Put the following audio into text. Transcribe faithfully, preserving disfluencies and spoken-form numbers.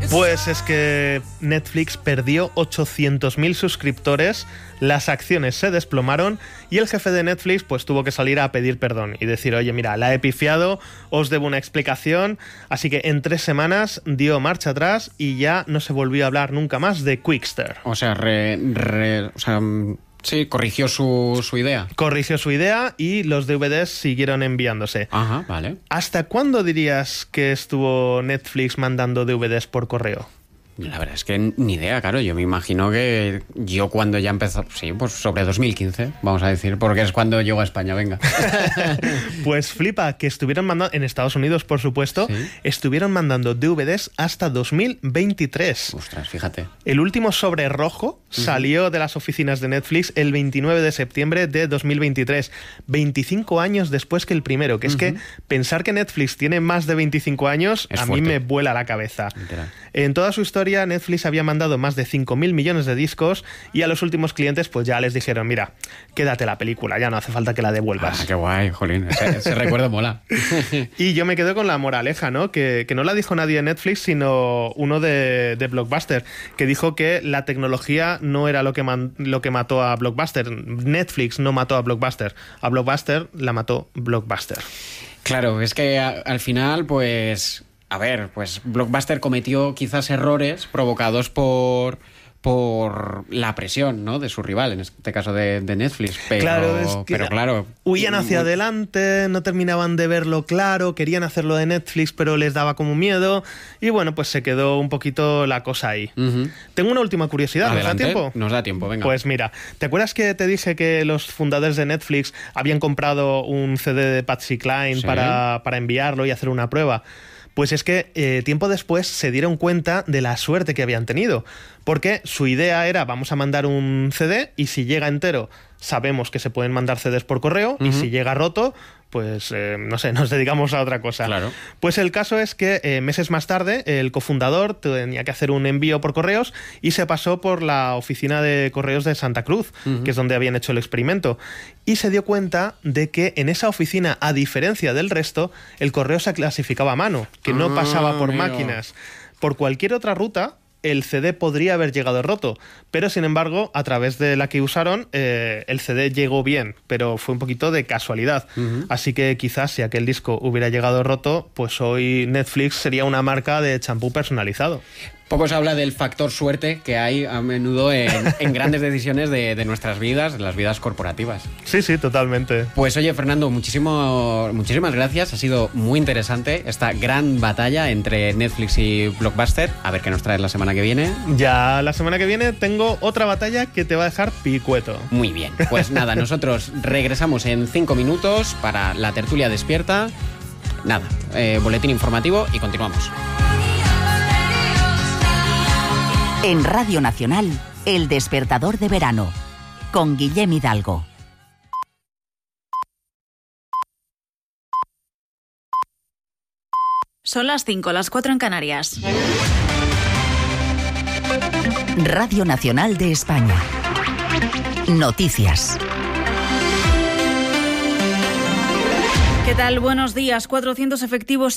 Pues es que Netflix perdió ochocientos mil suscriptores, las acciones se desplomaron y el jefe de Netflix pues tuvo que salir a pedir perdón y decir, oye, mira, la he pifiado, os debo una explicación. Así que en tres semanas dio marcha atrás y ya no se volvió a hablar nunca más de Quickster. O sea, re, re, o sea sí, corrigió su, su idea. Corrigió su idea y los D V Ds siguieron enviándose. Ajá, vale. ¿Hasta cuándo dirías que estuvo Netflix mandando D V Ds por correo? La verdad es que ni idea, claro. Yo me imagino que yo cuando ya empezó, sí, pues sobre dos mil quince, vamos a decir, porque es cuando llego a España, venga. Pues flipa, que estuvieron mandando, en Estados Unidos, por supuesto, ¿sí? Estuvieron mandando D V Ds hasta dos mil veintitrés. Ostras, fíjate. El último sobre rojo uh-huh. salió de las oficinas de Netflix el veintinueve de septiembre de dos mil veintitrés, veinticinco años después que el primero, que es uh-huh. que pensar que Netflix tiene más de veinticinco años, es a fuerte. Mí me vuela la cabeza. Literal. En toda su historia, Netflix había mandado más de cinco mil millones de discos y a los últimos clientes pues ya les dijeron, mira, quédate la película, ya no hace falta que la devuelvas. Ah, qué guay, jolín, ese, ese recuerdo mola. Y yo me quedo con la moraleja, ¿no? Que, que no la dijo nadie de Netflix, sino uno de, de Blockbuster, que dijo que la tecnología no era lo que, man, lo que mató a Blockbuster. Netflix no mató a Blockbuster, a Blockbuster la mató Blockbuster. Claro, es que a, al final, pues... A ver, pues Blockbuster cometió quizás errores provocados por, por la presión, ¿no?, de su rival, en este caso de, de Netflix. Pero claro, es que pero claro, huían hacia muy... adelante, no terminaban de verlo claro, querían hacerlo de Netflix, pero les daba como miedo. Y bueno, pues se quedó un poquito la cosa ahí. Uh-huh. Tengo una última curiosidad, Adelante, ¿nos da tiempo? Nos da tiempo, venga. Pues mira, ¿te acuerdas que te dije que los fundadores de Netflix habían comprado un C D de Patsy Cline ¿Sí? para, para enviarlo y hacer una prueba? Pues es que eh, tiempo después se dieron cuenta de la suerte que habían tenido, porque su idea era, vamos a mandar un C D y si llega entero, sabemos que se pueden mandar C Ds por correo, uh-huh. y si llega roto, pues eh, no sé, nos dedicamos a otra cosa. Claro. Pues el caso es que eh, meses más tarde el cofundador tenía que hacer un envío por correos y se pasó por la oficina de correos de Santa Cruz, uh-huh. que es donde habían hecho el experimento, y se dio cuenta de que en esa oficina, a diferencia del resto, el correo se clasificaba a mano, que no ah, pasaba por amigo. máquinas. Por cualquier otra ruta, el C D podría haber llegado roto, pero sin embargo, a través de la que usaron, eh, el C D llegó bien, pero fue un poquito de casualidad. Uh-huh. Así que quizás si aquel disco hubiera llegado roto, pues hoy Netflix sería una marca de champú personalizado. Poco se habla del factor suerte que hay a menudo en, en grandes decisiones de, de nuestras vidas, de las vidas corporativas. Sí, sí, totalmente. Pues oye, Fernando, muchísimo, muchísimas gracias. Ha sido muy interesante esta gran batalla entre Netflix y Blockbuster. A ver qué nos traes la semana que viene. Ya la semana que viene tengo otra batalla que te va a dejar picueto. Muy bien. Pues nada, nosotros regresamos en cinco minutos para la tertulia despierta. Nada, eh, boletín informativo y continuamos. En Radio Nacional, El Despertador de Verano, con Guillem Hidalgo. Son las cinco, las cuatro en Canarias. Radio Nacional de España. Noticias. ¿Qué tal? Buenos días. cuatrocientos efectivos